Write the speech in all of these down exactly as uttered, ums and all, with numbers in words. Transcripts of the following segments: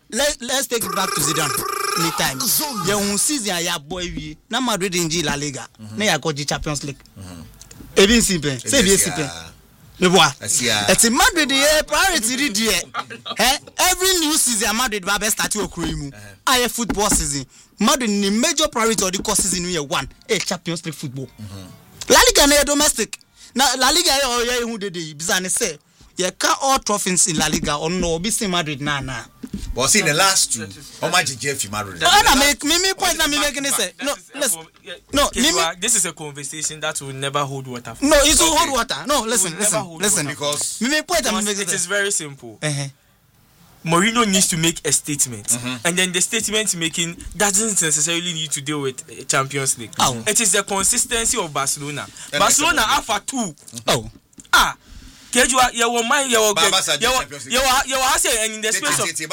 let let's take it back to Zidane. Any time. Yeah, one season ya boy we. Na Madrid in La Liga. Na ya go the Champions League. Even simple. Say bien simple. Me boy. It's Madrid here priority there. Eh, every new season Madrid ba best start okro mu. Aye football season. Madrid ni major priority of the course season we one. Eh, Champions League football. La Liga na domestic. Na La Liga ya ya hu de de bizane say. You can't all trophies in La Liga or no be seen Madrid na na. But see the last two, how much did Jeff Madrid? No, no, make me me point. Me making this. No, listen. No, this is a conversation that will never hold water. No, it will hold water. No, listen, listen, listen. Because me me point. It is very simple. Mourinho needs to make a statement, mm-hmm. and then the statement making doesn't necessarily need to deal with uh, Champions League. Oh. It is the consistency of Barcelona. And Barcelona alpha two. Oh, ah. Kejua, you will mind your you you you are saying in the space of it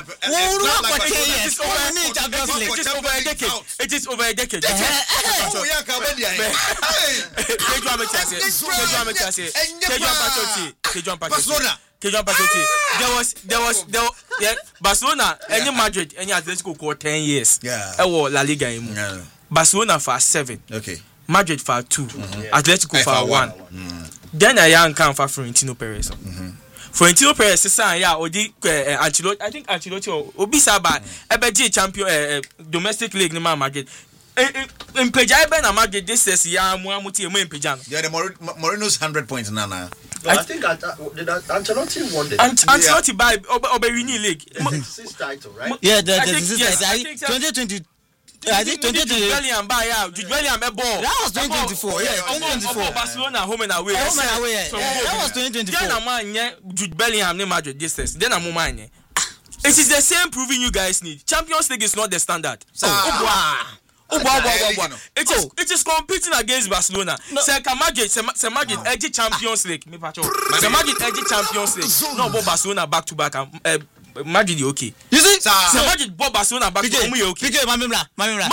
is over a decade. It is over a decade. Oh, yeah, Kejua Metiase, Kejua Metiase, Kejua Pachotti, Kejua Pachotti, Kejua Pachotti. There was there was there yeah Barcelona any Madrid any Atletico for ten years. Yeah. Ewo La Liga imu. Barcelona for seven. Okay. Madrid for two. Atletico for one. Then I am come for Florentino Perez. Mm-hmm. Florentino Perez say yeah odi uh, Ancelotti I think Ancelotti obi saba ebe champion uh, domestic league ni Madrid. In Peja ben na Madrid this is ya mu amuti emu in Peja. Yeah, the Mourinho's one hundred points na na. No, I, I think uh, did Ancelotti won the Ant- Ancelotti by Oberini league. Sixth title, right? Yeah, the the sixth title. twenty twenty I think twenty twenty Bellingham buy out. Jude Bellingham a ball. That was twenty twenty-four. Yeah, twenty twenty-four. Barcelona home and away. Home and away. Yeah, that was twenty twenty-four. Then a man yeah Jude Bellingham ne Madrid distance. Then a man yeah. It is the same proving you guys need. Champions League is not the standard. So oh wow. Oh wow wow wow. It is it is competing against Barcelona. Say Madrid say Madrid edge Champions League. Me pacho. Say Madrid edge Champions League. No Barcelona back to back. Madrid okay. You see? So Madrid Bob Barcelona back to me okay. Pique my memra, my memra.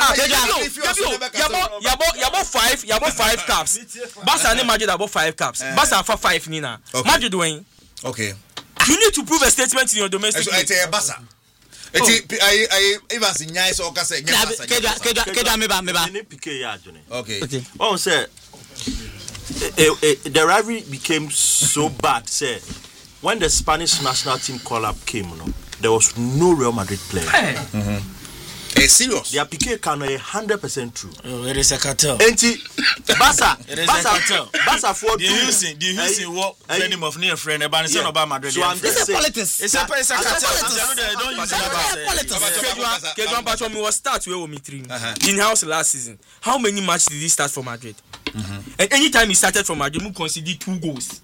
Yabo yabo yabo five, yabo five caps. Barca and Madrid about five caps. Barca for five nina. Madrid win. Okay. You need to prove a statement in your domestic. So I tell Barca. Eti I I even say nyai so ka say nyai Barca. Keja keja keja meba meba. Ni Pique ya jone. Okay. Okay. Oh say the rivalry became so bad say when the Spanish national team call-up came, no, there was no Real Madrid player. Mm-hmm. Hey, serious? Their Piqué can a hundred percent true. Oh, it is a cartel. Enti, Barca, it is Barca, a cartel. Barca for do you see? Do you see what friend of near friend about son about Madrid? So I'm just saying, politics. It's a it's a cartel. Don't use that. Kejua Pacho me was start where we three in house last season. How many matches did he start for Madrid? Mm-hmm. And anytime he started for Madrid, he conceded two goals.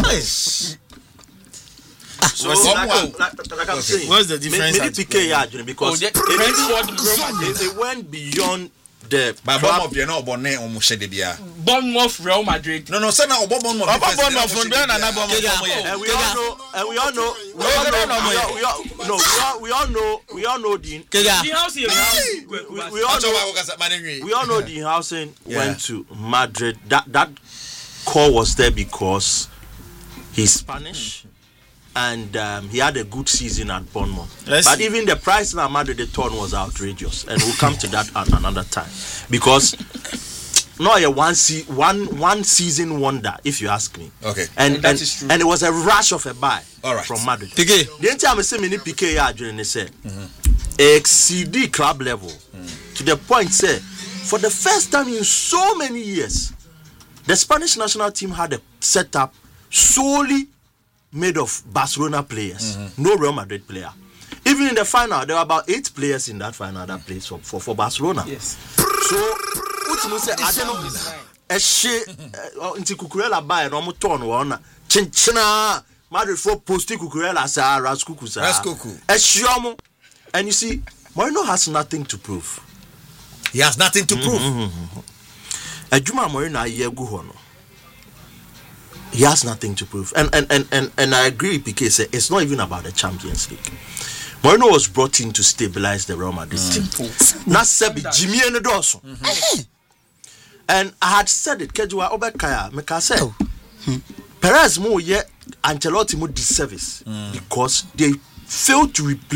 So, like, like, like, like I'm saying, what's the difference? Maybe Piqué, yeah, because oh, they, they, they went beyond the. But Bournemouth, you know, Bonnet or Mushedebia. Bournemouth, Real Madrid. No, no, sir, now Bournemouth. Bournemouth from there, and and we all know, and we all know, we all know, we all no, we all we all know, we all know the. The house here, we all know, we all know the housing went to Madrid. That that call was there because he's Spanish. And um, he had a good season at Bournemouth. Let's but see. Even the price now Madrid the turn was outrageous, and we'll come to that at another time because not a one se- one one season wonder, if you ask me. Okay, and and, that and, is true. And it was a rush of a buy. All right. From Madrid. Piqué. The entire time I say many Piqué ya during the say exceed club level mm. to the point say for the first time in so many years, the Spanish national team had a setup solely made of Barcelona players, mm-hmm. no Real Madrid player. Even in the final, there were about eight players in that final that played for, for, for Barcelona. Yes. So, what you say? I don't know. A she, into Cucurella by an omoton one, chinchina, Madrid for posting Cucurella as a Rascucu. Rascucu. A shiomo. And you see, Mourinho has nothing to prove. He has nothing to prove. A Juma Mourinho, a year go on. He has nothing to prove. And and, and, and, and I agree because it's not even about the Champions League. Mourinho was brought in to stabilize the Real Madrid team. Not Sebi, Jimmy and Dawson. And I had said it, Kejua Obekaya, Meka said, oh. Perez mo ye Ancelotti mo disservice because they failed to replace